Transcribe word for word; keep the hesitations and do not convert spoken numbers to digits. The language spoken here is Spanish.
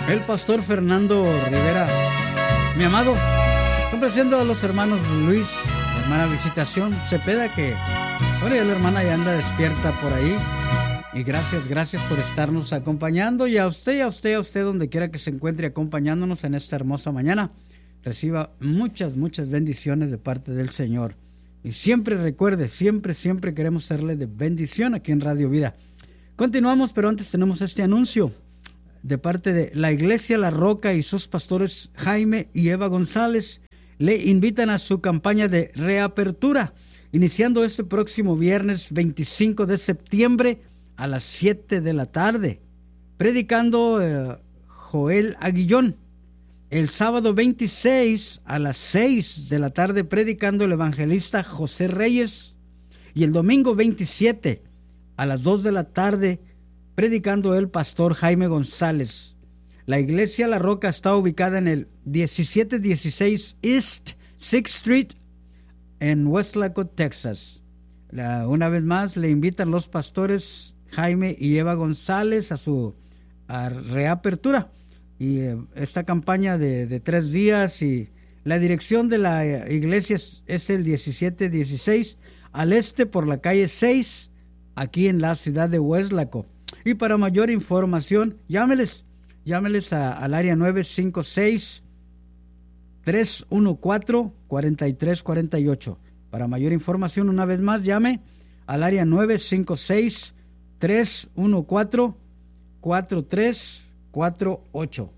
el pastor Fernando Rivera, mi amado, complaciendo a los hermanos Luis, la hermana Visitación Cepeda, que bueno, ya la hermana ya anda despierta por ahí. Y gracias, gracias por estarnos acompañando. Y a usted, a usted, a usted, donde quiera que se encuentre acompañándonos en esta hermosa mañana, reciba muchas, muchas bendiciones de parte del Señor. Y siempre recuerde, siempre, siempre queremos serle de bendición aquí en Radio Vida. Continuamos, pero antes tenemos este anuncio de parte de la Iglesia La Roca y sus pastores Jaime y Eva González. Le invitan a su campaña de reapertura, iniciando este próximo viernes veinticinco de septiembre a las siete de la tarde, predicando eh, Joel Aguillón. El sábado veintiséis a las seis de la tarde, predicando el evangelista José Reyes. Y el domingo veintisiete a las dos de la tarde, predicando el pastor Jaime González. La Iglesia La Roca está ubicada en el diecisiete dieciséis East sixth Street en Westlaco, Texas. La, una vez más, le invitan los pastores Jaime y Eva González a su a reapertura. Y eh, esta campaña de, de tres días, y la dirección de la eh, iglesia es, es el diecisiete dieciséis al este por la calle seis, aquí en la ciudad de Westlaco. Y para mayor información, llámeles, llámeles a, al área nueve cinco seis, tres uno cuatro, cuatro tres cuatro ocho. Para mayor información, una vez más, llame al área nueve cinco seis, tres uno cuatro, cuatro tres cuatro ocho.